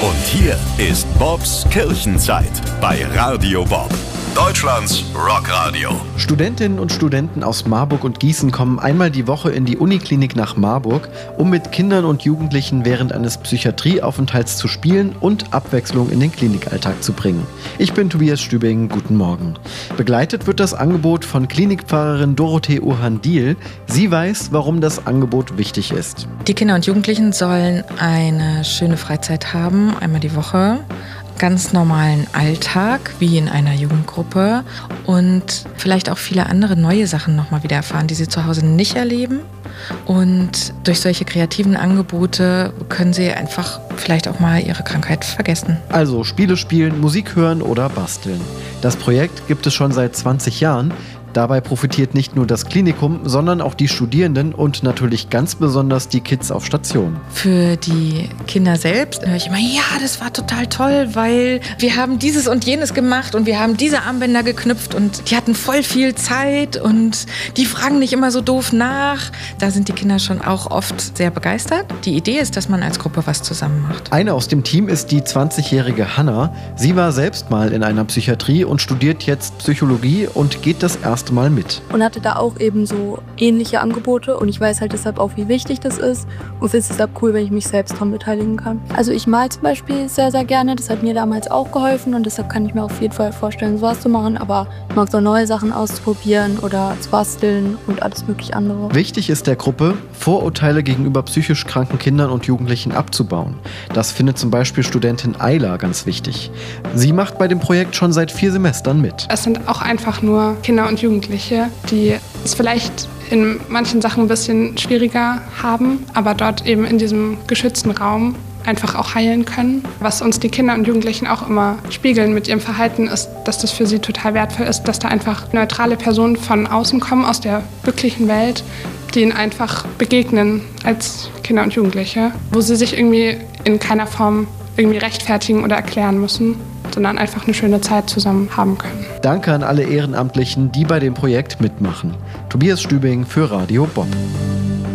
Und hier ist Bobs Kirchenzeit bei Radio Bob, Deutschlands Rockradio. Studentinnen und Studenten aus Marburg und Gießen kommen einmal die Woche in die Uniklinik nach Marburg, um mit Kindern und Jugendlichen während eines Psychiatrieaufenthalts zu spielen und Abwechslung in den Klinikalltag zu bringen. Ich bin Tobias Stübing, guten Morgen. Begleitet wird das Angebot von Klinikpfarrerin Dorothee Ohandil. Sie weiß, warum das Angebot wichtig ist. Die Kinder und Jugendlichen sollen eine schöne Freizeit haben, einmal die Woche. Ganz normalen Alltag, wie in einer Jugendgruppe und vielleicht auch viele andere neue Sachen nochmal wieder erfahren, die sie zu Hause nicht erleben. Und durch solche kreativen Angebote können sie einfach vielleicht auch mal ihre Krankheit vergessen. Also Spiele spielen, Musik hören oder basteln. Das Projekt gibt es schon seit 20 Jahren. Dabei profitiert nicht nur das Klinikum, sondern auch die Studierenden und natürlich ganz besonders die Kids auf Station. Für die Kinder selbst höre ich immer, ja, das war total toll, weil wir haben dieses und jenes gemacht und wir haben diese Armbänder geknüpft und die hatten voll viel Zeit und die fragen nicht immer so doof nach. Da sind die Kinder schon auch oft sehr begeistert. Die Idee ist, dass man als Gruppe was zusammen macht. Eine aus dem Team ist die 20-jährige Hanna. Sie war selbst mal in einer Psychiatrie und studiert jetzt Psychologie und geht das erste Mal mit. Und hatte da auch eben so ähnliche Angebote und ich weiß halt deshalb auch, wie wichtig das ist und finde es deshalb cool, wenn ich mich selbst daran beteiligen kann. Also ich mal zum Beispiel sehr, sehr gerne, das hat mir damals auch geholfen und deshalb kann ich mir auf jeden Fall vorstellen, sowas zu machen, aber ich mag so neue Sachen auszuprobieren oder zu basteln und alles mögliche andere. Wichtig ist der Gruppe, Vorurteile gegenüber psychisch kranken Kindern und Jugendlichen abzubauen. Das findet zum Beispiel Studentin Ayla ganz wichtig. Sie macht bei dem Projekt schon seit 4 Semestern mit. Es sind auch einfach nur Kinder und Jugendliche, die es vielleicht in manchen Sachen ein bisschen schwieriger haben, aber dort eben in diesem geschützten Raum einfach auch heilen können. Was uns die Kinder und Jugendlichen auch immer spiegeln mit ihrem Verhalten ist, dass das für sie total wertvoll ist, dass da einfach neutrale Personen von außen kommen, aus der wirklichen Welt, die ihnen einfach begegnen als Kinder und Jugendliche, wo sie sich irgendwie in keiner Form irgendwie rechtfertigen oder erklären müssen, sondern einfach eine schöne Zeit zusammen haben können. Danke an alle Ehrenamtlichen, die bei dem Projekt mitmachen. Tobias Stübing für Radio Bob.